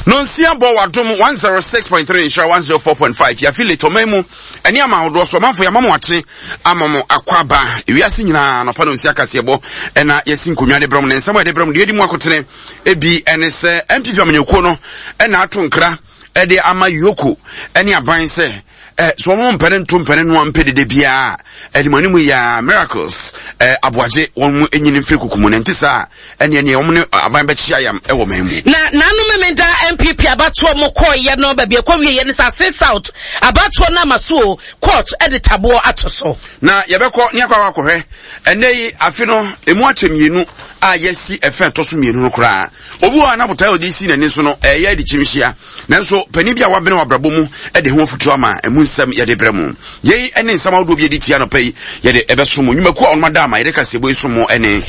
No nsia bo wadom 106.3 insure 104.5 ya feel tomemu eni ama odo so manfo ya mama wache amamo akwaba ewiase nyina no pa no nsia kasebo ena yesi nkonwa de brom ne nsama de brom de edi mu akotene ebi ene se MPP amanyekuo no ena ato nkra ede ama yoko eni aban se so mo mpere no ampede de bia edimani mu ya miracles aboaje won enyini mfiri kukumu ne ntisa ene won aban be chia yam ewo memu na nanu memenda MPP abato mo koye no ba bia kwawie ye ne sa south abato na maso court editabo atoso na yebekọ ne akwa akohwe ene yi afi no emu atemienu a yesi efe toso mienu no kra obu wa na botai odisi na ni so no ye adi chimhia nanso pani bia wabene wabrabo mu ede ho futu ama emu nsam ye de bremu ye ene nsam awdo bi edi tia no pai ye de ebesomo nyumaku a onma da ma ye de kasebo isomo ene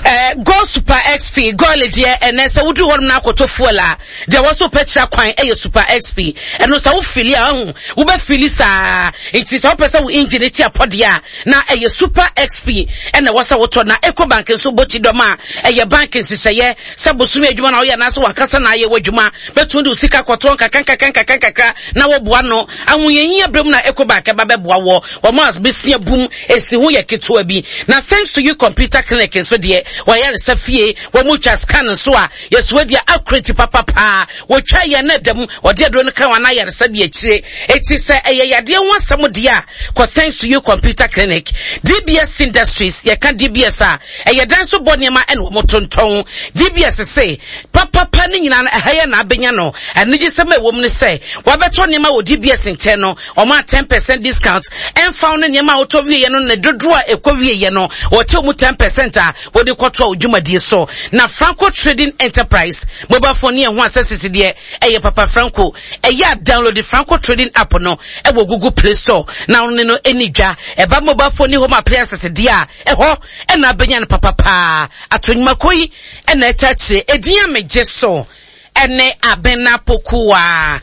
go super XP go le de ene se wudu won na akotofu la de wo so petra kwan super XP eno sa wo fili a hu wo be fili sa it is how person wo engine ti apodia na super XP ene wo sa wo to na Ecobank so boti doma bank siseye se bosumi adwuma na wo ya na so wakasa na ye wadwuma betundu sika kwoto kanka na wo boa no ahunyenyi abrem na Ecobank ba beboa wo mas besia bum esi hu ye keto abi na thanks to you computer clinic so de wo ya resafie wo mu twa scan so a yeso dia accurate papa wo twa ye na dem wo de do no kan wa na ya resa de akire eti se yade ho asam de a ko thanks to you computer clinic DBS Industries ye kan DBS a dan so boniema en wo motonton DBS say papa ni nyina na ehaya na abenya no enigi se ma wo mu ne say wo beto niema wo DBS nten no o ma 10% discount en found niema wo to wie ye no ne dodo a ekwawie ye no wo te mu 10% a wo de kwoto odwumadi so na Franco Trading Enterprise mobile phone ho access de eye papa Franco eye download the Franco Trading app no e wo Google Play Store na on no enidwa e ba mobile phone home appliances de a ho e na benya no papa atonyuma koyi e na etachire edin ameje so ene abena pokuwa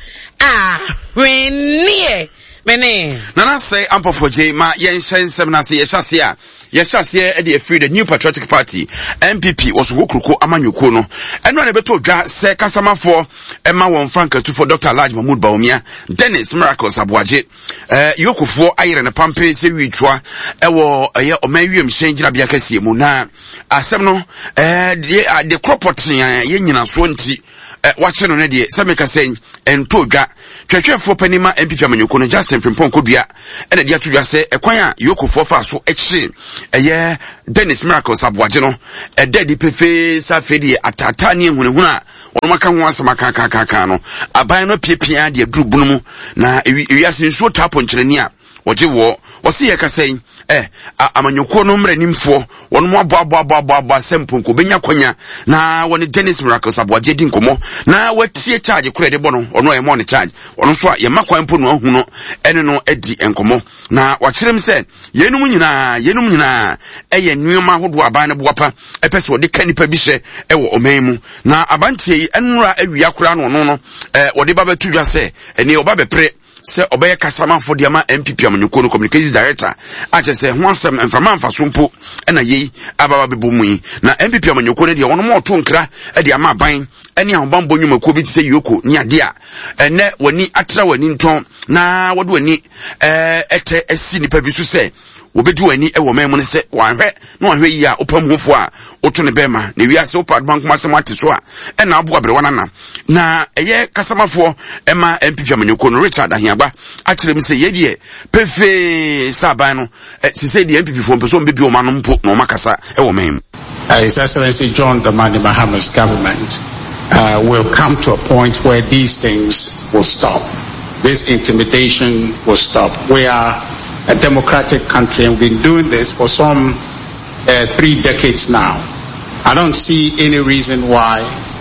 renie mene nana say ampofoje ma yenhyensem na say yeshase e dey free the New Patriotic Party MPP was wokuruko amanyuko no eno na beto dwa se kasamafo ema won Frank Atufo Dr. Alhaji Mahmoud Bawumia Dennis Miracles Aboaje yokufo ayere ne pampe se witwa ewo ye omanwiem hyengyina bia kasie mu na asem no the cropot ye nyina so nti wache no ne de se meka sen ento dwa twetwefo panima MPP amanyuko no Justin Frimpong Kodua ene de atodwa se ekwan a yokufo fa so echi eye Dennis Miracles Aboaje no ededi pefe sa fedi atata ne hunehuna a ono maka ho asema kaka no aban no piepia de adurubunu mu na ewiase nsuo tapo nkyereni a oje wo se ye kasen amanyuko no mranimfo wono mo abo semponko benya kwanya na woni Dennis Miracles Aboaje di nkomo na watie charge kure de bono ono e mo ne charge ono so ye makwan mpo no ahu no ene no edi enkomo na wakyerem se yenum nyina eye nnuoma hodo aban ne boapa epese wode kanipa bi hye ewo omanmu na abantie yi enura awia kura no wode baba tudwa se ene oba bepre se obeye kasama for diama MPP amanyuko no communications director ache se ho asem mfama mfa so mpo na yei ababa bebo mu yi na MPP amanyuko ne de wono mo to nkra de ama ban ene ahobambo nyumakuo bi se yoko ni ade a ene wani atra wani nton na wode wani ete esi nipa bi so se obedi wani ewo memu ne se wanhwe na wanhwe yi a opam hofo a oto ne bema na wiase opad bank masem ate so a ena abo abrewana na eye kasamafo ema MPP amanyuko no Richard Ahiagba akirem se ye die pefe saban no se se die MPP fo mpeso mbebi o manu mpo no makasa ewo memu His Excellency John Dramani Mahama's government will come to a point where these things will stop. This intimidation will stop. We are a democratic country and we've been doing this for some 3 decades now. I don't see any reason why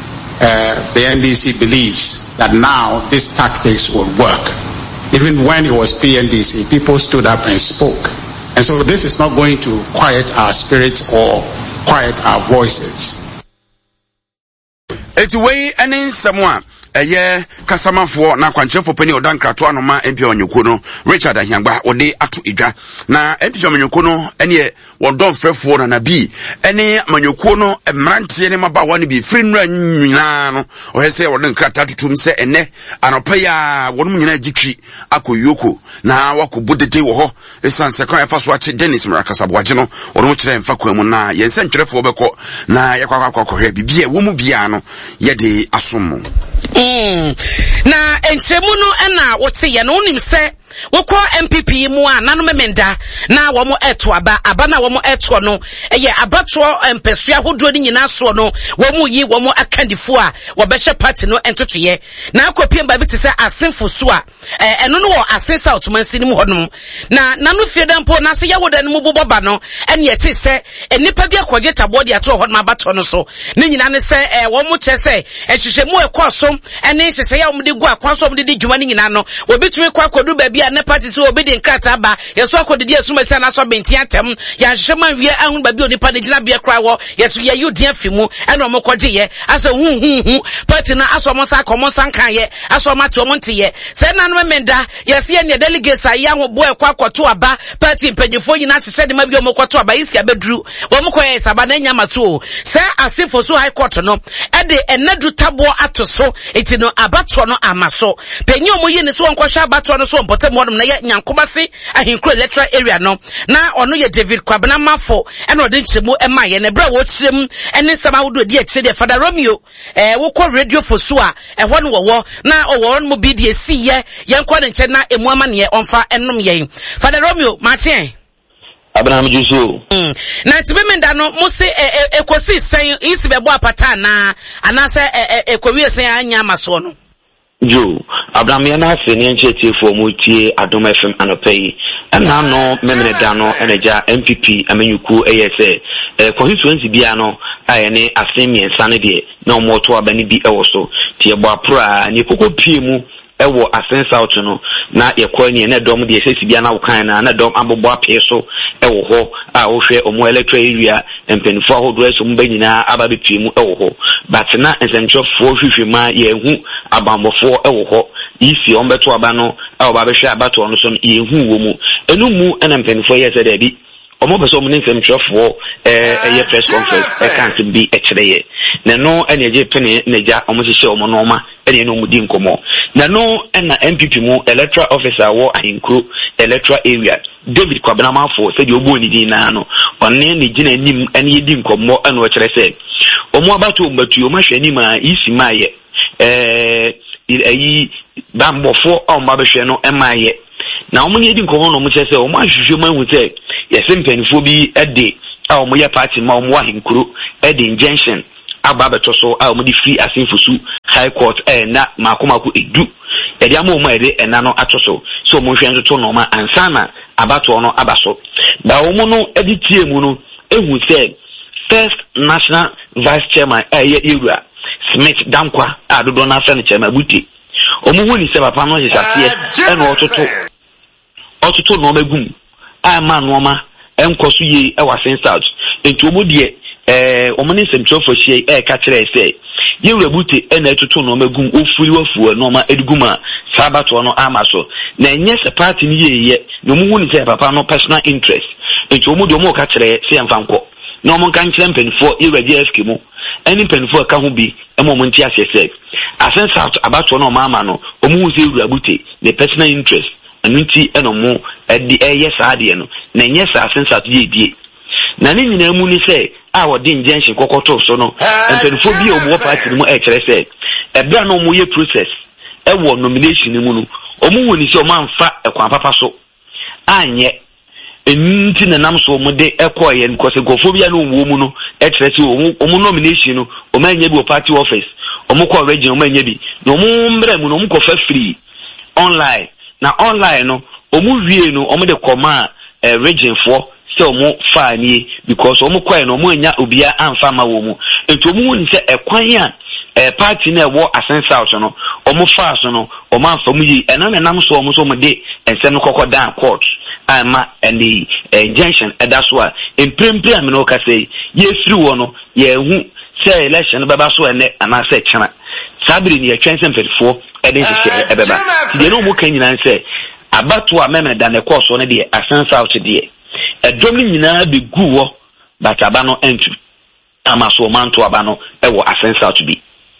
the NDC believes that now these tactics will work. Even when it was PNDC, people stood up and spoke. And so this is not going to quiet our spirits or quiet our voices. It's way and in someone eye kasamafo na kwanchefo pani odankrato anoma MP Onyoko no Richard Ahiangba ode ato edwa na MP Onyoko no ene wodon frefo na nabi ene Onyoko no emrantie ne mabawa ne bi free nra nyina no ohese wodon krata tutum se ene anopa ya wonum nyina gitwi akoyoko na wakobodede wo ho esanse kan efa so ache Dennis Mrakasabwaje no wonum kire mfa kwamu na yense ntwerefo beko na yakwakwakohwe bibia wo mu bia no yede asomo na enchemu no na wote ye no nim se wokọ MPP mu a nanu memenda na wo mo eto aba na wo mo eto no eye abato empesua hodo ni nyina so no wo mu yi wo mo akandifo a wo behye party no entotoye na akopiem ba bi te se asenfo so a eno no wo asensa otomansi ni mu hodom na nanu fiedampo na se yawoda no mu boba no ene ye te se enipa bi akoje tabodi ato hodom abato no so ni nyina ne se wo mo che se ehyehyemu ekoso ene hyehye ya wo de gu akwaso wo de dwuma ni nyina no obitumi kwa kodu ba bi ne party so obedi nkrata ba yeso akodedi asumasi na so benti atem ya hyema wie ahun ba bi onipa ne gina bia kra wo yeso ye yudi afimu ene omokoje ye asa hu party na aso mo sa komo sankan ye aso ma to mo ntiye se na no memenda yesi ye ne delegates ayi ahun bo ekwa akoto aba party mpanyefo nyina sese de ma bi omokoto aba isi abeduru wo mokoye saba na nya mato se asefo so high court no ede enadu tabo atoso etino abato no amaso penye omoye ne so wonkosha abato no so mpotem na ye nyankobase ahinkro electoral area no na ono ye David Kwabena Mafo ene ode nchemu emaye ne bra wo chirem ene sama wodo de akire de Father Romeo wo kọ radio fosu a ehwo no wo na owo no bi de si ye yenko ne nche na emu ama ne onfa enom ye Father Romeo Martin Abraham Juso na tibemenda no mo se ekosi sen isi bebo apata na anase ekowie sen anya maso no Jo Abraham yana se ne ncheti fo mo tie Adom FM anopai na no memene da no eneja MPP amenyuku ASA constituency bia no ayene asemi ensane de na mo to abani bi ewo so tie bo apra ni kokko pie mu ewo asen south no na yekwa ni na dom de sesi bia na wokan na dom abobo apie so ewo ho a wo hwe omo electoral area empenfo ahodo eso mba nyina aba be pie mu ewo ho but na ensentrofo hwehwe ma ye hu abambofo ewo ho isi ombeto aba no a oba be hwe abato no so ye hu wo mu enu mu ena empenfo ye se de bi omo beso omo nsem trofo eye press conference can't be ekireye na no ene je pene neja omo hye omo no ma ene no mu di nkomo na no ena MPP mu electoral officer wo ahinkro electoral area David Kwabena Mafo said you bo ni din na no onne ne gina nim ene ye di nkomo ene wo kire se omo abato mbatu o ma hwe nim a isi maye ayi bambofo o ma be hwe no emaye na omo ne di nkomo no mo kire se omo ahwehwe ma hu se yesi mpenifo bi ede a omo ye party ma omo ahinkro ede injunction ababeto so a omo di free asinfusu high court na makomako edu ede ama omo ede ena no atoso so omo hwe nzo no ma ansana abato no abaso da omo no ede tie mu no ehu se first national vice chairman ye Ewura Smith Dankwa adodo na afa ne chairman buti omo hu ni se papa no hyehyase ena ototo no magum ama noma enkoso ye ewasen south enti omo de omani semtrofo hie ka kire se Ewura bute ena etoto no magum ofuri wafuwa noma eduguma sabato no amaso na enye se party ni ye no mu hu ni se papa no personal interest enti omo de omo ka kire se emfanko na omo kan kire mpenfo Ewura GFK mu eni mpenfo ka hu bi emo mo ntia se asen south abato no mama no omo hu se Ewura bute the personal interest anunti enomo edi yes ade no na nyɛ sa asensa to yedie na ne nyina mu ni sɛ a wode injunction kokoto so no mpanifo bi omo party mu kyerɛ sɛ ebra no mo ye process ewo nomination mu no omo woni sɛ omo amfa ekwan papa so anyɛ enti na nam so omo de ekoye nkose gofo bia no wo mu no kyerɛ sɛ omo nomination no omo anya bi o party office omo kɔ region omo anya bi na omo mbra mu no omo kɔ fa free online na online no omu wie no omu de koma region for se omu fa nie because omu kwai no omu anya obia amfa ma wo mu enti omu ni se ekwan a party na wo asen south no omu fa so no omu amfa mu yi ena na nam so omu so omu de ensem kokko down court ama and the injunction that's why in prempre am no ka say ye free wo no ye hu say election baba so ene ana say chana sabri ni yɛtwɛn mpɛrifo ɛde hyehyɛ ɛbɛba deɛ no mu kan nyinaa sɛ abato a mɛmɛ da ne kɔɔso no deɛ asan south deɛ ɛdɔm nyinaa be gu wɔ but aba no entu ama so manto aba no ɛwɔ asan south bi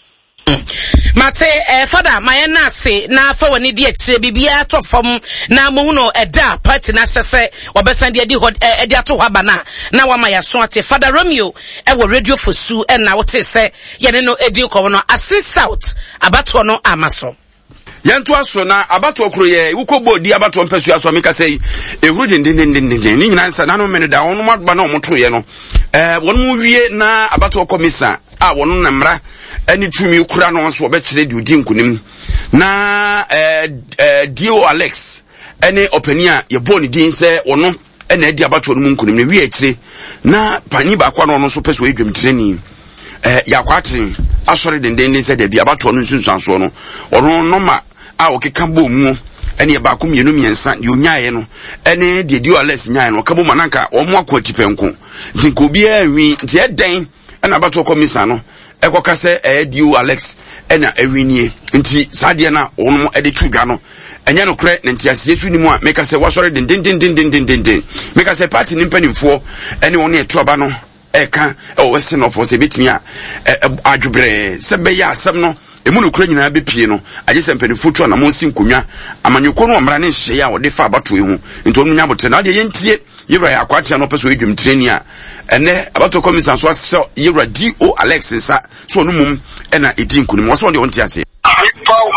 Mate father my na se na fa woni di akire bibia to fam na mo no eda party na sese obesan de di ato haba na wa ma yaso ate father Romeo wo radio fosu na wote se ye ne no edi ko no Asin South abato no amaso yanto aso na abato okro ye wukobo di abato mpesu aso meka sei ehuru din ni nyina nsa na no mene da wonu madba na omoto ye no wonu mu wie na abato komisa a wonu na mra ani tumi kura no so obekire di odi nkunim na Dio Alex ene opania ye boni din se wonu ena edi abato no nkunim na wie akire na pani ba kwa no so peso edwem training yakwatrin asori den se de bi abato no nsunsuanso no wonu no ma a okeka bo mu ene ba ko mienu miensa de onyaye no ene de Dio Alex nyaye no kabo mananka omo akwa tipenko ntinko bia anwi nti eden ena abato komisa no ekoka se Dio Alex ena awinie nti sade na onu ede twudwa no enya no kre nti asiesu ni mu a meka se wasori den meka se party ni mpanimfo ene wonu etoba no eka wese no for se betimi a adwobre se be ya asem no emu no kura nyina be pie no agye se mpanimfo twa na monsi nkonwa amanyoko no omra ne hye ya wode fa abato ehu nti onu nya botre na de yentie yewra ya kwatia no peso edwum treni a ene abato commission so so yewra Dio Alex nsa so onu mum ena edi nkunim wo so de onti ase Paul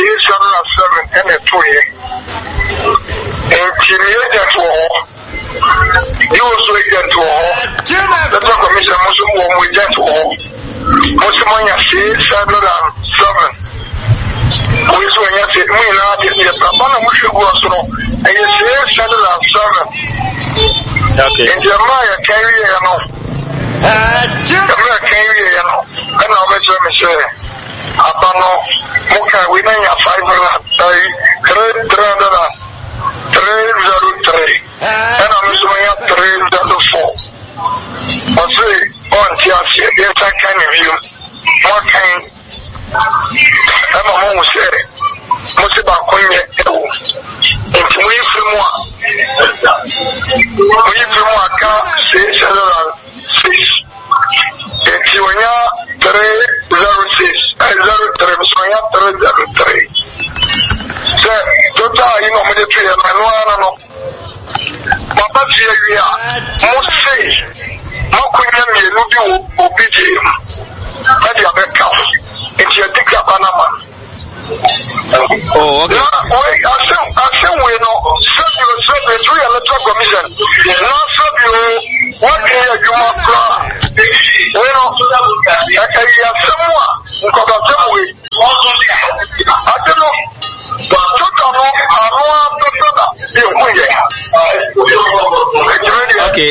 607 ene toye entiriye jatwo you so jatwo the commission musu mo jatwo musu mo nya 607 we so nya se mu na de papa na musu go so no eye 607 okay in Jeremiah carry ya no Jeremiah carry ya no ana o me say abano muka we na ya 303 ana musu mo ya 304 ose on ti asie de ta kan view mo kan ama mo se mo se ba konye ewo enti mo yifimu aka se salary 6 enti wonya 306 03 sonya 303 se total ino mo de tuya manuana no papa tie wia mo se mo kunya mi no bi obije adi abeka enti adika banama oh okay I we know seven through electoral commission no sabio what you want we know ya semua nkoba semwe I don't know okay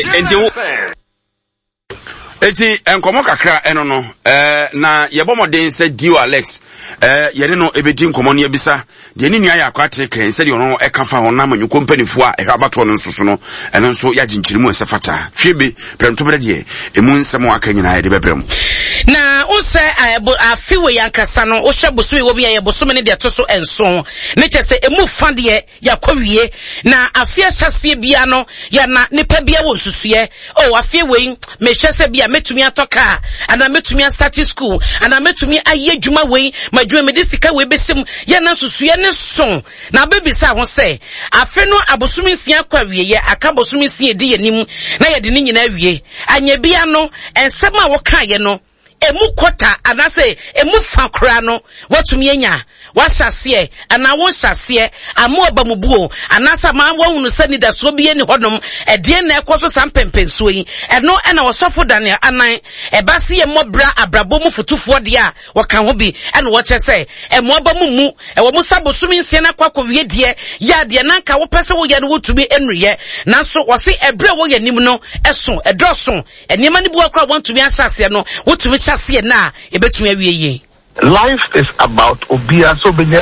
enti enkomo kakra eno no na yebomoden se Dio Alex yere no ebedi nkomo ne ebisa de ni nua ya akwatre kan se de ono ekafa ho na manyu kompanifo a ehwabato no nsoso no eno nso ya ginkirimu esefata hwebe premto bere de emu nsem aka nyina de bebrem na use afiwe yankasa no ohye boso ewo bia ye boso me ne de toso enso ne kyese emu fa de yakwawie na afia hyase bia no ya na nipa bia wo nsusuye o afiwe me hyese bia metumi atoka ana metumi start school ana metumi aye dwuma wei madwuma medisika wei besem ya na nsusuye ne so na bebisa ho se afe no abosumi sia kwawie ye aka bosumi sia di yanim na ye de ni nyina awie anya bia no ensem a wo kan ye no emu kota anase emu fakra no watumi enya wasase ana wo sase amu abamubuo anasa ma wonu sani da so bie ni hodom ede na ekoso sampempenso yi eno na wasofo Daniel anan ebase ye mobra abrabo mu futufo de a wokan ho bi ena wo kyese emu abamumu ewo musabosumi nsie na kwakowie de ya de na nka wo pese wo ye no wotumi enriye nanso wo se ebre wo ye nim no eso edoso enima ni bu akra wantumi asase no wotumi hyase na ebetumi awie ye life is about obia so benya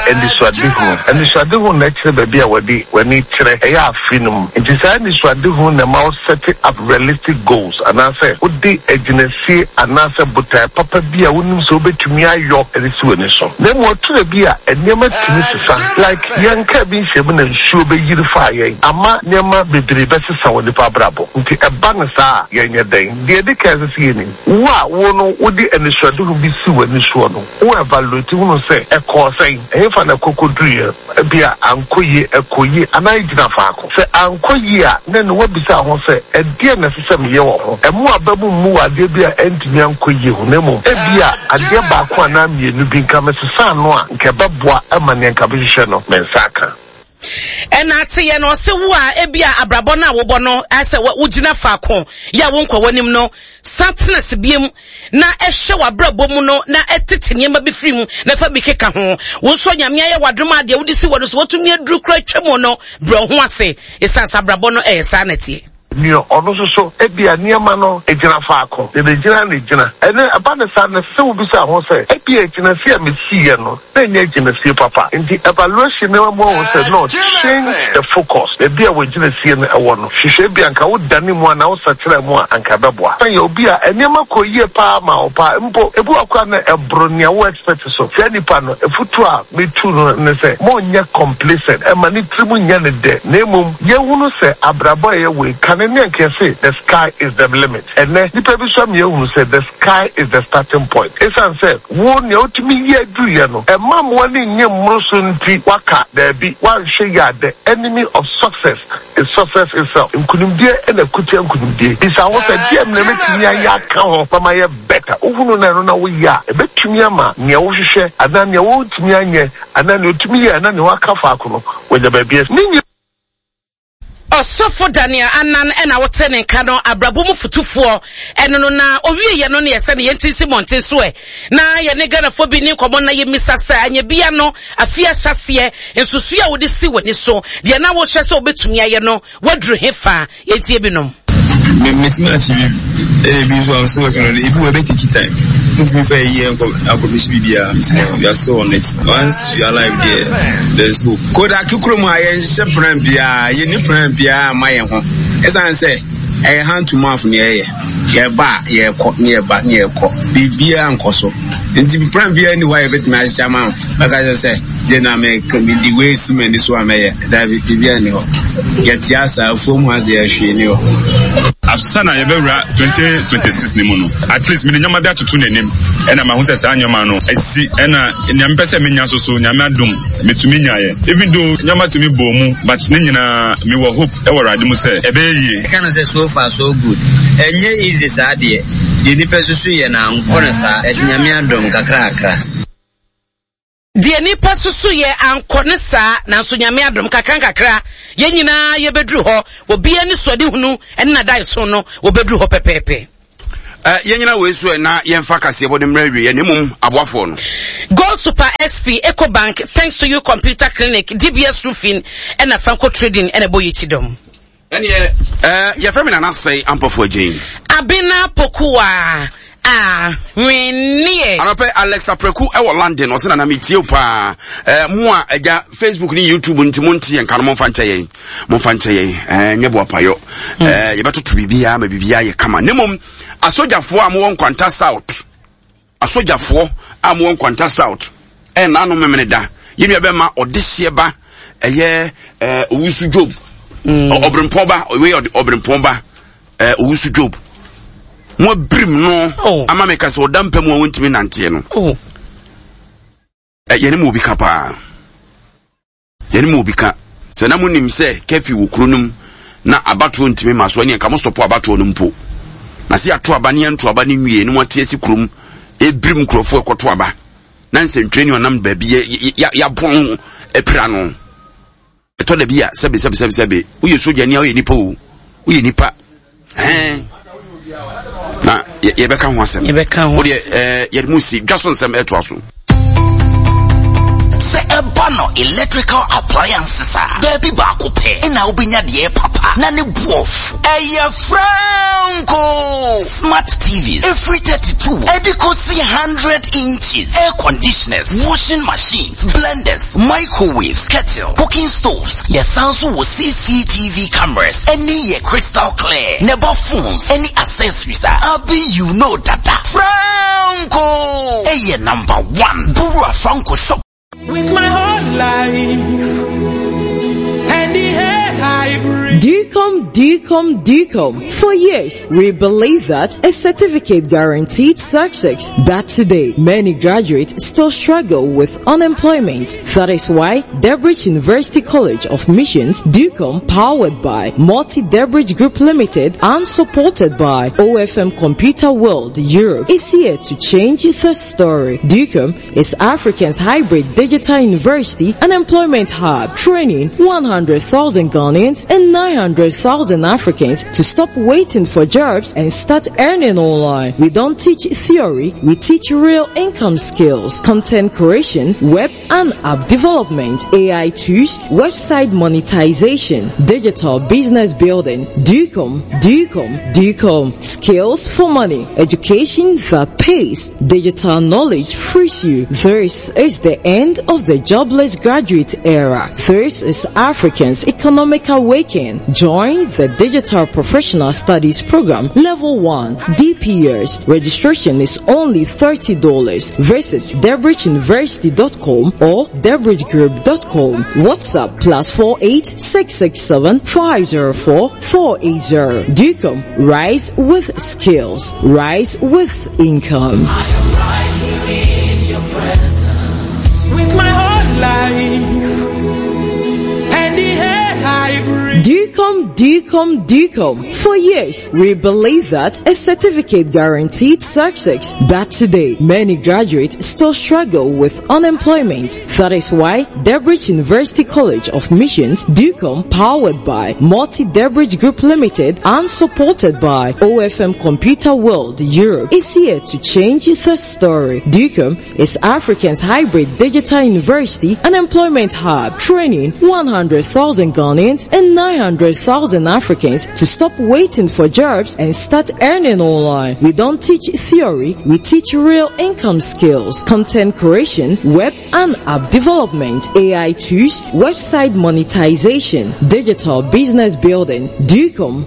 and the swadihu nature baby when it chere finum. It is any swadihu na mouse setting up realistic goals and I say would the agency and answer but papa bia wouldn't so bet to me york and it's when so. Then what to the beer and never like young cabin shaman and sure be you fire. Ama nema be the best sound the brabo. Until a banasa yanya day. The other cases seeing. Wow, would the and the swadihu be sue and this one. Who evaluate who say a course saying if an a cocodria be a ankoye a koye and I did not faco. Say ankoye, then what beside one say a dear necessary yo, and more babu mua debia entian koye nemo, a beer, a dear bakwana, you being come as a son one, kebabwa, a man and cabition of Mensaka. And I say, no, so ebia abrabona wobono, I say, what would you not falcon? Ya won't call him no, Santinus beam, na a show a brabomuno, na a titanium be free, never be keka home. Won't so yamia wadruma, the Odysseus was what to me drew cry chemono, bro, who I say, it's as abrabono a sanity. Near also so ebia near mano a jina falcon, the jina, and then about the sun, the so bizarre was say, ebia jina see me see no, then jina see papa. In the evaluation, never more said no, change the focus. The beer with jina see a one. She should be anka would dani one now such a more and kababwa. Then you'll be a nemako ye pa ma pa mpo, ebu akwana a bronia word special so. Fanny pano, a futua, me too, no, say, more nya complacent, and mani trimunya de, nemum, ye wunu say, abraboye we can can say the sky is the limit. And then the people some you who said the sky is the starting point. It's answered, one you to me ye do you know. A mom one in your musunti waka there be one shaya the enemy of success is success itself. In Kunumdia and the Kutian Kunumdia. It's our gem limit ya count for my better. Uno we are a bit to me ama nyawushe and then you won't me and then you to me and then you waka fakuno with the babies. Osofo Daniel anan na wotene nka no abrabomu futufuo eno no na owie ye no ne yese ne yentisi monte so na ye ne ganafo bi ni komo na ye misasa anya bia no afia hyase ensusu ya wode si wani so de na wo hye se obetumi aye no wadru hefa yetie binom meeting achieve so I'm still working on it. It will take time. It's been for a year. We are still on it. Once you are live there's hope. Koda kukroma ye shepran bia ye ni pran bia maye ho. Esa say e hand to mouth near ye ba ye ko bibia nkoso. Nti pran bia ni why bet me chama. Like I say jena me the way simeni so ameye. That bibia ni ho. Get yasa from has the hwe ni ho. Afsana yebewra 2026 ni muno at least me nyama bia tutu nenim ena ma hu se sa nyama no esi ena nyam pese me nya so nyama dum metumi nyaye even though nyama to me bomu but ne nyina me wo hope e wo rade mu se e be yi kana say so far so good enye easy sa de ye ni pese so ye na nkona sa e nyame adom kakra Die nipa susu ye ankone saa na so nyame adom kakra ye nyina ye bedru ho obi ani sodi hunu ene na dai so no obedru ho pepepe ye nyina we so na ye mfa kase bo de mrawie ye nemum aboafo no Gold Super XP Ecobank thanks to you computer clinic DBS roofing and Franco trading and Boye Chidom ene ye femina na say ampofo agin Abina Pokua Winnie Anope Alexa Preku ewo London o se na metie pa mo a eja Facebook ni YouTube ntimonti en kan mo fanche yen nyebo apayo ye betoto bibia ma bibia ye kama nemom asojafo a mo won kwanta south en anu memene da ye nua be ma odehye ba eye owusu job obrempomba we obrempomba owusu job mo brim no ama me kase odampam wo ntimi nante no yene mo bika pa yene mo bika se na munim se kefi wo kronum na abato ntimi maso ne nka mo stop abato no mpo na se ato aba ne nto aba ne nwie ne wate asi krom ebrim krofo ekoto aba na nsentweni onam ba bi ya bon epira no eto da bia sebe uye soja ni uye nipa uye nipa na yebeka ho asem yebeka ho ye musi dwaso nsem eto aso se Pano electrical appliances baby baako pɛ na obinya de papa na ne buof Franco smart TVs every 32 Edicosi 100 inches air conditioners washing machines blenders microwaves kettle cooking stoves your sounds with CCTV cameras any crystal clear never phones any accessories abi you know that Franco number 1 Burua Franco shop with my whole life and the air I breathe. DCOM. For years, we believe that a certificate guaranteed success. But today, many graduates still struggle with unemployment. That is why Debridge University College of Missions, DCOM, powered by Multi-Debridge Group Limited and supported by OFM Computer World Europe, is here to change the story. DCOM is Africa's hybrid digital university and employment hub, training 100,000 Ghanaians and 900,000 Africans to stop waiting for jobs and start earning online. We don't teach theory, we teach real income skills, content creation, web and app development, AI tools, website monetization, digital business building. DCOM. Skills for money, education that pays, digital knowledge frees you. This is the end of the jobless graduate era. This is Africans Economic Awakening. Join the Digital Professional Studies Program Level 1 DP years. Registration is only $30. Visit DebridgeUniversity.com or DebridgeGroup.com. WhatsApp +48 667 504 480. DCOM. Rise with skills. Rise with income. I am right here in your presence with my whole life and the air I breathe. DCOM. For years, we believe that a certificate guaranteed success. But today, many graduates still struggle with unemployment. That is why Debridge University College of Missions, DCOM, powered by Multi-Debridge Group Limited and supported by OFM Computer World Europe, is here to change the story. DCOM is Africa's hybrid digital university and employment hub, training 100,000 Ghanaians and 900,000 Africans to stop waiting for jobs and start earning online. We don't teach theory, we teach real income skills, content creation, web and app development, AI tools, website monetization, digital business building. DCOM.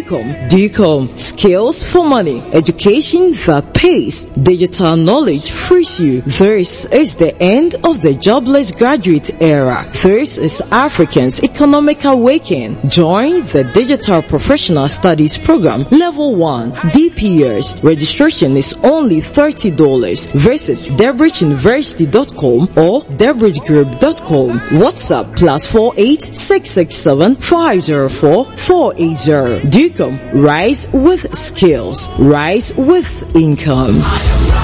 Skills for money, education that pays, digital knowledge frees you. This is the end of the jobless graduate era. This is Africans Economic Awakening. Join the Digital Professional Studies Program Level 1 DP years. Registration is only $30. Visit DebridgeUniversity.com or DebridgeGroup.com. WhatsApp +48 667 504 480. DCOM. Rise with skills. Rise with income.